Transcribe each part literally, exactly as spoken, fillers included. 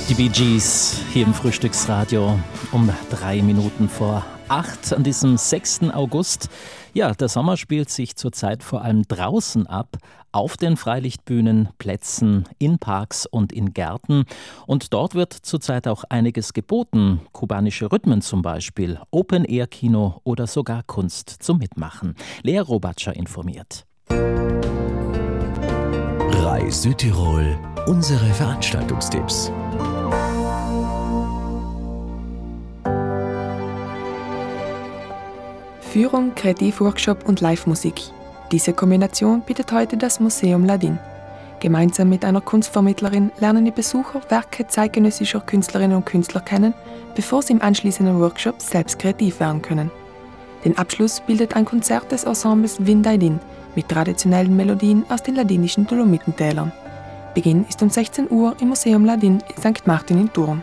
Die Bee Gees hier im Frühstücksradio um drei Minuten vor acht an diesem sechsten August. Ja, der Sommer spielt sich zurzeit vor allem draußen ab, auf den Freilichtbühnen, Plätzen, in Parks und in Gärten. Und dort wird zurzeit auch einiges geboten. Kubanische Rhythmen zum Beispiel, Open-Air-Kino oder sogar Kunst zum Mitmachen. Lea Robatscher informiert. Rai Südtirol, unsere Veranstaltungstipps. Führung, Kreativworkshop und Live-Musik. Diese Kombination bietet heute das Museum Ladin. Gemeinsam mit einer Kunstvermittlerin lernen die Besucher Werke zeitgenössischer Künstlerinnen und Künstler kennen, bevor sie im anschließenden Workshop selbst kreativ werden können. Den Abschluss bildet ein Konzert des Ensembles Vindaydin mit traditionellen Melodien aus den ladinischen Dolomitentälern. Beginn ist um sechzehn Uhr im Museum Ladin in Sankt Martin in Thurn.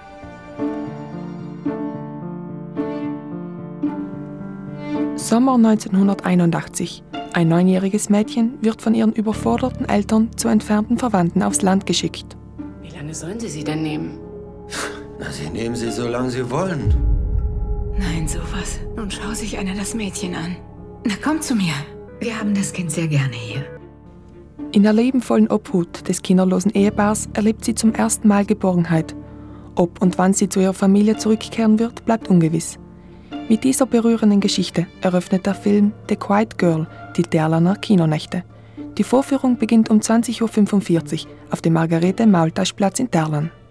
Sommer neunzehnhunderteinundachtzig. Ein neunjähriges Mädchen wird von ihren überforderten Eltern zu entfernten Verwandten aufs Land geschickt. Wie lange sollen Sie sie denn nehmen? Na, Sie nehmen sie so lange Sie wollen. Nein, sowas. Nun schau sich einer das Mädchen an. Na, komm zu mir. Wir haben das Kind sehr gerne hier. In der liebenvollen Obhut des kinderlosen Ehepaars erlebt sie zum ersten Mal Geborgenheit. Ob und wann sie zu ihrer Familie zurückkehren wird, bleibt ungewiss. Mit dieser berührenden Geschichte eröffnet der Film The Quiet Girl die Terlaner Kinonächte. Die Vorführung beginnt um zwanzig Uhr fünfundvierzig auf dem Margarete-Maultasch-Platz in Terlan.